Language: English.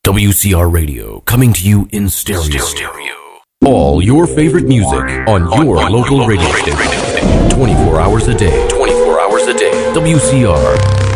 WCR Radio, coming to you in stereo. All your favorite music on your local radio station. 24 hours a day. WCR.